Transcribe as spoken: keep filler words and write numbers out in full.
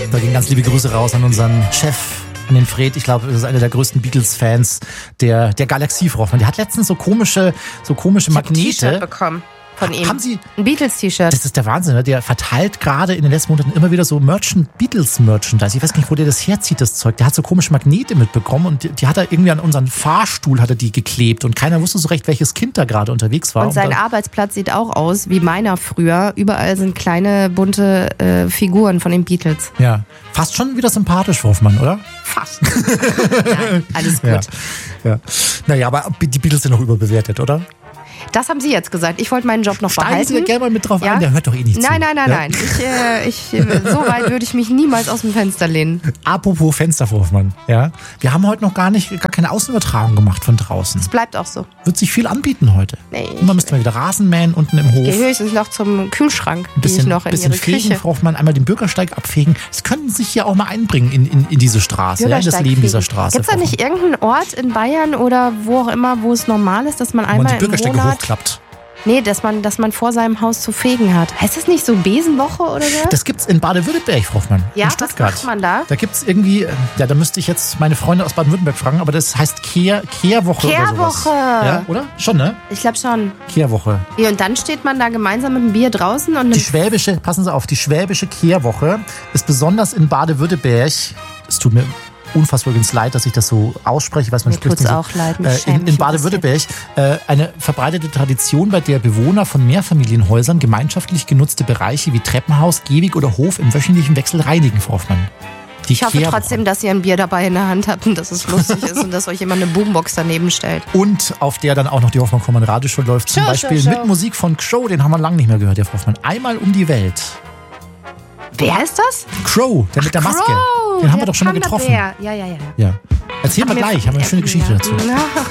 Da gehen ganz liebe Grüße raus an unseren Chef, an den Fred. Ich glaube, das ist einer der größten Beatles-Fans der, der Galaxie, Frau Hoffmann. Der hat letztens so komische, so komische Ich hab ein Magnete T-Shirt bekommen von ihm. Haben Sie? Ein Beatles-T-Shirt. Das ist der Wahnsinn, ne? Der verteilt gerade in den letzten Monaten immer wieder so Merchant, Beatles-Merchandise. Ich weiß gar nicht, wo der das herzieht, das Zeug. Der hat so komische Magnete mitbekommen und die, die hat er irgendwie an unseren Fahrstuhl hat er die geklebt und keiner wusste so recht, welches Kind da gerade unterwegs war. Und sein und dann, Arbeitsplatz sieht auch aus wie meiner früher. Überall sind kleine, bunte äh, Figuren von den Beatles. Ja, fast schon wieder sympathisch, Hoffmann, oder? Fast. Nein, alles gut. Ja, ja. Naja, aber die Beatles sind noch überbewertet, oder? Das haben Sie jetzt gesagt. Ich wollte meinen Job noch Steigen behalten. Sie da gerne mal mit drauf Ja? ein, der hört doch eh nicht zu. Nein, nein, nein, Ja? nein. Ich, äh, ich, äh, so weit würde ich mich niemals aus dem Fenster lehnen. Apropos Fensterhoffmann, ja. Wir haben heute noch gar nicht, gar keine Außenübertragung gemacht von draußen. Es bleibt auch so. Wird sich viel anbieten heute. Nee, Und man müsste mal wieder Rasen mähen unten im Hof. Ich gehe höchstens noch zum Kühlschrank. Ein bisschen, gehe ich noch in bisschen Ihre fegen, Küche. Frau Hoffmann, einmal den Bürgersteig abfegen. Es können sich ja auch mal einbringen in, in, in diese Straße, ja, in das Leben dieser Straße. Gibt es da nicht irgendeinen Ort in Bayern oder wo auch immer, wo es normal ist, dass man wo man einmal die im Bürgersteige Monat... hochklappt? Nee, dass man, dass man vor seinem Haus zu fegen hat. Heißt das nicht so Besenwoche oder so? Das gibt's in Baden-Württemberg, Frau Hoffmann. Ja, in was Stuttgart. macht man da? Da gibt's irgendwie, äh, ja, da müsste ich jetzt meine Freunde aus Baden-Württemberg fragen, aber das heißt Kehr, Kehrwoche oder sowas. Kehrwoche. Ja, oder? Schon, ne? Ich glaube schon. Kehrwoche. Ja, und dann steht man da gemeinsam mit dem Bier draußen und Die einem schwäbische, passen Sie auf, die schwäbische Kehrwoche ist besonders in Baden-Württemberg, es tut mir unfassbar übrigens leid, dass ich das so ausspreche, weiß man Mir spricht tut's nicht so, auch leid, mich äh, schäme in, ich in ein Baden-Württemberg äh, eine verbreitete Tradition, bei der Bewohner von Mehrfamilienhäusern gemeinschaftlich genutzte Bereiche wie Treppenhaus, Gehweg oder Hof im wöchentlichen Wechsel reinigen, Frau Hoffmann. Die ich hoffe Kehrwoche. trotzdem, dass ihr ein Bier dabei in der Hand habt und dass es lustig ist und dass euch jemand eine Boombox daneben stellt. Und auf der dann auch noch die Hoffmann Kommand Radioshow läuft. Zum Show, Beispiel Show, Show. mit Musik von Crow, den haben wir lange nicht mehr gehört, der Frau Hoffmann. Einmal um die Welt. Wer ist das? Crow, der mit der Maske. Crow, Den haben wir der doch schon mal Panda getroffen. Bär. Ja, ja, ja. Ja. Erzähl mal Mir- gleich, haben wir eine schöne Geschichte dazu. Ja.